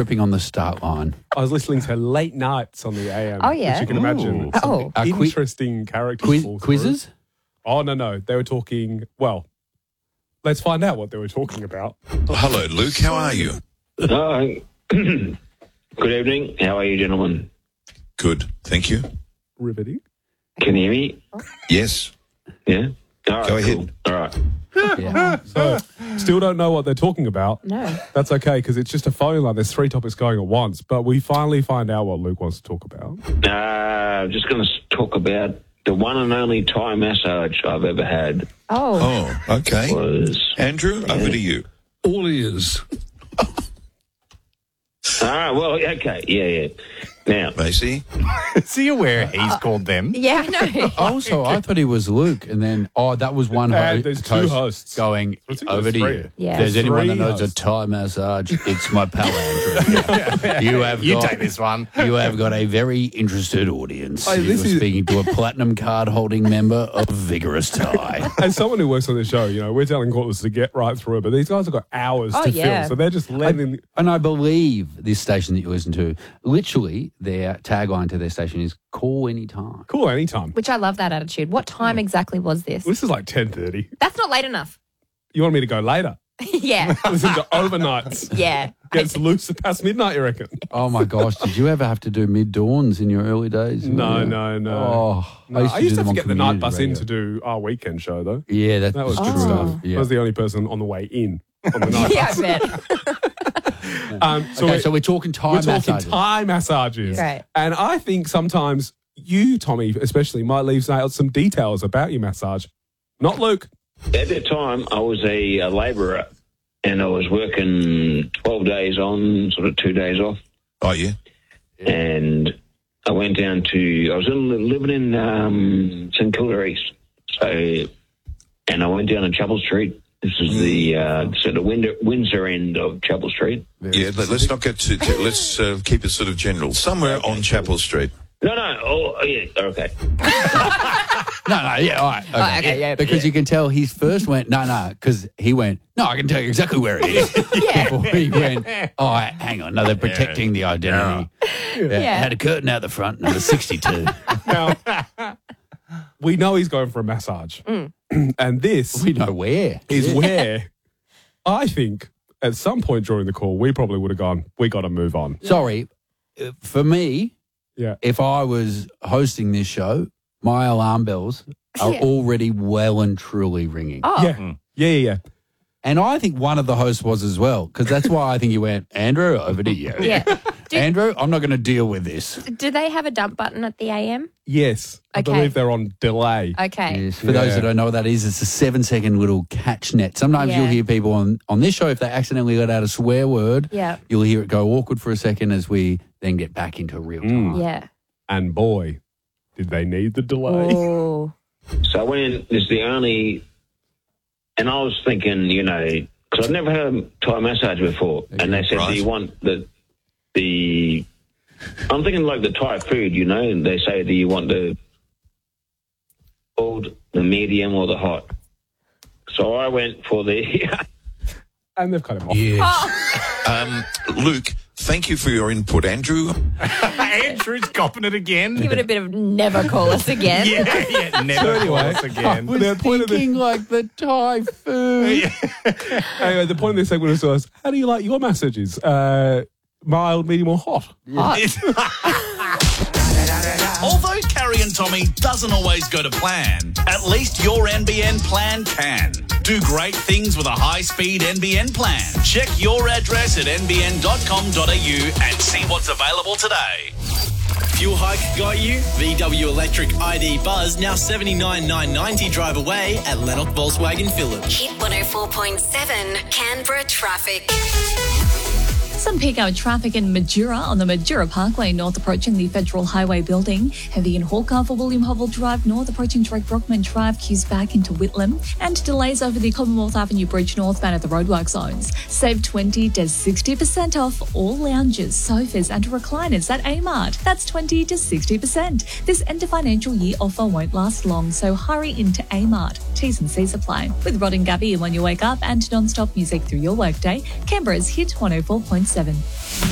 tripping on the start line. I was listening to Late Nights on the AM. Oh, yeah? Which you can imagine. Oh. Interesting characters. fall through. Quizzes? Oh, no. They were talking, well, let's find out what they were talking about. Hello, Luke. How are you? Hi. Good evening. How are you, gentlemen? Good, thank you. Riveting. Can you hear me? Yes. Yeah? All right, Go ahead. cool. All right. Yeah. So, still don't know what they're talking about. No. That's okay, because it's just a phone line. There's 3 topics going at once, but we finally find out what Luke wants to talk about. I'm just going to talk about the one and only Thai massage I've ever had. Oh. Oh, okay. Was Andrew, over to you. All ears. well, okay, yeah. Now, Macy? Is he aware he's called them? Yeah, I know. Also, I thought he was Luke, and then, that was one There's 2 hosts. going I think over there's to 3. you. Yeah. If there's anyone that 3 knows a hosts. Thai massage, it's my pal Andrew. You take this one. You have got a very interested audience. Hey, You this are is- speaking to a platinum card holding member of Vigorous Thai. As someone who works on the show, we're telling callers to get right through it, but these guys have got hours to yeah. fill, so they're just letting... And I believe this station that you listen to, literally their tagline to their station is call anytime. Cool, anytime. Which I love that attitude. What time exactly was this? This is like 10:30. That's not late enough. You want me to go later? Yeah. Listen to overnights. Yeah. Gets loose past midnight, you reckon? Oh my gosh, did you ever have to do mid-dawns in your early days? No. Oh, No, I used to do them have to on get the night community bus in radio. to do our weekend show, though. Yeah, That was that's good true. stuff. Yeah. I was the only person on the way in on the night Yeah, bus. I bet. So We're talking Thai we're talking massages. Thai massages. Right. And I think sometimes you, Tommy, especially, might leave out some details about your massage. Not Luke. at that time, I was a labourer, and I was working 12 days on, sort of 2 days off. Oh, yeah? And I went down to, I was living in St Kilda East. And I went down to Chapel Street. This is the sort of Windsor end of Chapel Street. Yeah, let's not get let's keep it sort of general. Somewhere on Chapel Street. No. Oh, yeah. Okay. No, yeah, all right. Okay. okay, yeah, because you can tell he first went, no, because he went, no, I can tell you exactly where it is. Before he went, hang on, no, they're protecting the identity. Yeah. Had a curtain out the front, number 62. Now, we know he's going for a massage. And this We know where. is where I think at some point during the call, we probably would have gone, we got to move on. Sorry, for me, Yeah. if I was hosting this show, my alarm bells are already well and truly ringing. Oh. Yeah. And I think one of the hosts was as well, because that's why I think he went, Andrew, over to you. Yeah. Andrew, I'm not going to deal with this. Do they have a dump button at the AM? Yes. I Okay. believe they're on delay. Okay. Yes, for those that don't know what that is, it's a 7-second little catch net. Sometimes Yeah. you'll hear people on this show, if they accidentally let out a swear word, Yeah. you'll hear it go awkward for a second as we then get back into real time. Yeah. And boy, did they need the delay. Oh. So I went in, this is the only, and I was thinking, because I've never had a Thai massage before. And they said, do you want the, I'm thinking like the Thai food, and they say, do you want the cold, the medium, or the hot? So I went for the, And they've cut him off. Luke, thank you for your input. Andrew? Andrew's copping it again. Give it a bit of never call us again. Never call anyway, us again. The point of the, Thinking like the Thai food. anyway, the point of this segment was, how do you like your massages? Mild, medium, or hot? Although Carrie and Tommy doesn't always go to plan, at least your NBN plan can. Do great things with a high-speed NBN plan. Check your address at nbn.com.au and see what's available today. Fuel hike got you? VW Electric ID Buzz now $79,990 drive away at Lennox Volkswagen Village. Hit 104.7 Canberra traffic. Some peak hour traffic in Majura on the Majura Parkway North approaching the Federal Highway building. Heavy in Hawker for William Hovell Drive North approaching Drake Brockman Drive, queues back into Whitlam. And delays over the Commonwealth Avenue Bridge northbound at the roadwork zones. Save 20 to 60% off all lounges, sofas and recliners at Amart. That's 20 to 60%. This end of financial year offer won't last long, so hurry into Amart. T's and C's apply. With Rod and Gabby when you wake up and non-stop music through your workday, Canberra's Hit 104.7.